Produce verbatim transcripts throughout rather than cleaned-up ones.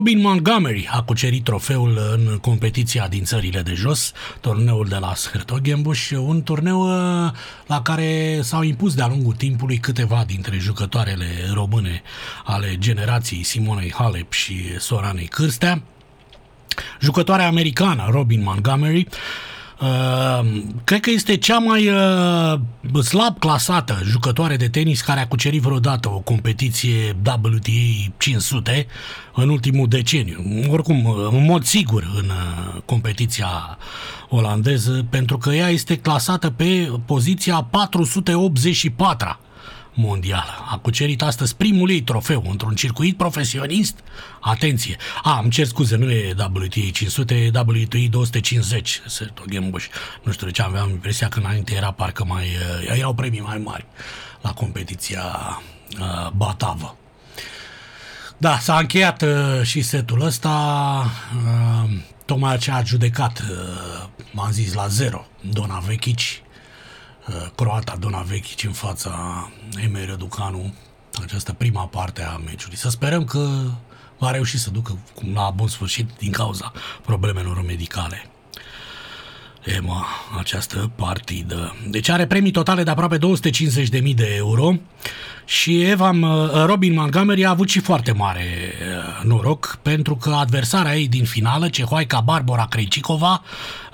Robin Montgomery a cucerit trofeul în competiția din țările de jos, turneul de la Hertogenbosch, un turneu la care s-au impus de-a lungul timpului câteva dintre jucătoarele române ale generației Simonei Halep și Soranei Cârstea. Jucătoarea americană Robin Montgomery Uh, cred că este cea mai uh, slab clasată jucătoare de tenis care a cucerit vreodată o competiție W T A cinci sute în ultimul deceniu. Oricum, în mod sigur în uh, competiția olandeză, pentru că ea este clasată pe poziția patru sute optzeci și patru mondială. A cucerit astăzi primul ei trofeu într-un circuit profesionist. Atenție! A, îmi cer scuze, nu e W T A cinci sute, e W T A două sute cincizeci. Nu știu de ce aveam impresia că înainte era parcă mai... erau premii mai mari la competiția uh, batavă. Da, s-a încheiat uh, și setul ăsta. Uh, tocmai ce a judecat, uh, m-am zis, la zero Dona Vechici, croata Dona Vechici în fața Emei Răducanu, această prima parte a meciului. Să sperăm că va reuși să ducă la bun sfârșit din cauza problemelor medicale Ema această partidă. Deci are premii totale de aproape două sute cincizeci de mii de euro și Eva, Robin Montgomery a avut și foarte mare noroc, pentru că adversarea ei din finală, cehoaica Barbora Krejcikova,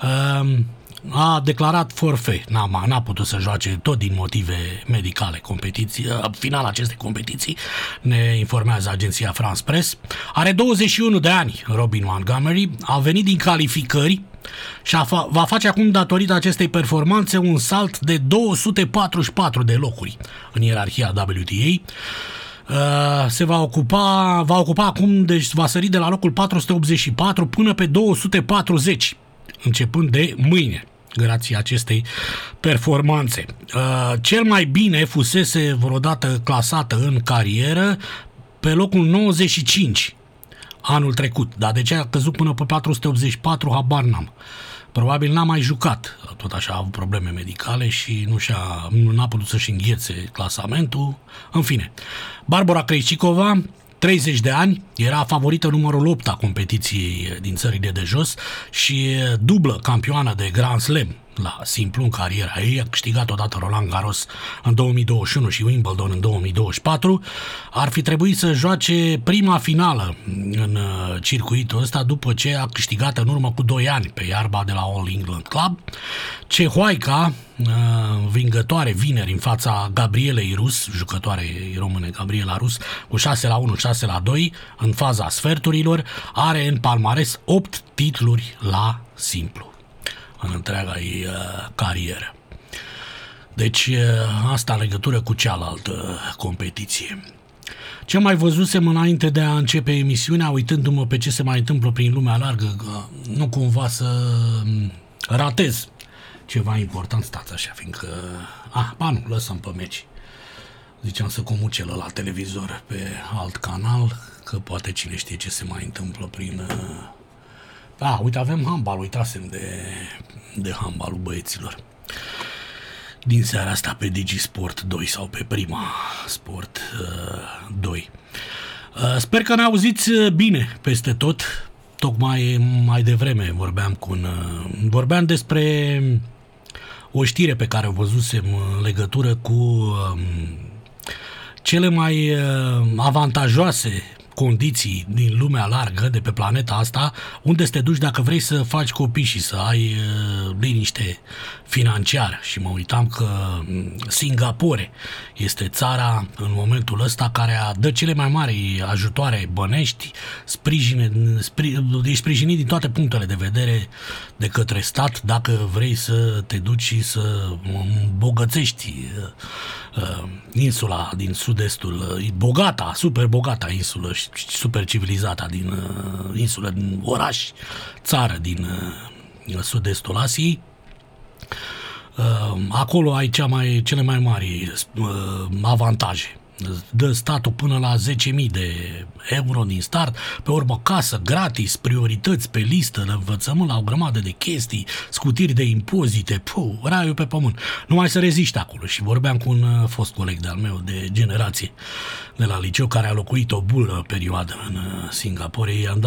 a declarat forfait. N-a, n-a putut să joace tot din motive medicale competiții. Finala acestei competiții, ne informează agenția France Press. Are douăzeci și unu de ani Robin Montgomery, a venit din calificări și a fa- va face acum, datorită acestei performanțe, un salt de două sute patruzeci și patru de locuri în ierarhia W T A. Uh, se va ocupa, va ocupa acum, deci va sări de la locul patru sute optzeci și patru până pe două sute patruzeci, începând de mâine, grație acestei performanțe. Uh, cel mai bine fusese vreodată clasată în carieră pe locul nouăzeci și cinci anul trecut, dar de ce a căzut până pe patru sute optzeci și patru, habar n-am. Probabil n-a mai jucat, tot așa a avut probleme medicale și nu și-a, n-a putut să-și înghețe clasamentul. În fine, Barbora Krejcikova, treizeci de ani, era favorită numărul opt a competiției din țările de jos și dublă campioană de Grand Slam la simplu în cariera ei. A câștigat odată Roland Garros în două mii douăzeci și unu și Wimbledon în două mii douăzeci și patru. Ar fi trebuit să joace prima finală în circuitul ăsta după ce a câștigat în urmă cu doi ani pe iarba de la All England Club. Cehoaica, învingătoare vineri în fața Gabrielei Rus, jucătoare române Gabriela Rus, cu șase la unu, șase la doi în faza sferturilor, are în palmares opt titluri la simplu în întreaga ei uh, carieră. Deci uh, asta în legătură cu cealaltă competiție. Ce mai văzusem înainte de a începe emisiunea, uitându-mă pe ce se mai întâmplă prin lumea largă, că nu cumva să ratez ceva important, stați așa, fiindcă... Ah, ba nu, lăsăm pe meci. Ziceam să comucelă la televizor pe alt canal, că poate cine știe ce se mai întâmplă prin... Ah, uite, avem handbal, uitasem de, de handbalul băieților. Din seara asta pe DigiSport doi sau pe Prima Sport uh, doi. Uh, sper că ne auziți bine peste tot. Tocmai mai devreme vorbeam cu un, uh, vorbeam despre o știre pe care o văzusem în legătură cu uh, cele mai uh, avantajoase condiții din lumea largă, de pe planeta asta, unde să te duci dacă vrei să faci copii și să ai uh, liniște financiară. Și mă uitam că Singapore este țara în momentul ăsta care dă cele mai mari ajutoare bănești, sprijine, spri, ești sprijinit din toate punctele de vedere de către stat dacă vrei să te duci și să îmbogățești uh, insula din sud-estul, bogata, super bogata insulă și super civilizată din uh, insulă, din oraș, țară din uh, sud-estul Asiei. Uh, acolo ai cea mai, cele mai mari uh, avantaje dă statul până la zece mii de euro din start, pe urmă casă gratis, priorități pe listă de învățământ la o grămadă de chestii, scutiri de impozite, puh, raiul pe pământ. Numai să reziști acolo. Și vorbeam cu un fost coleg de-al meu de generație de la liceu care a locuit o bulă perioadă în Singapore. I-am dat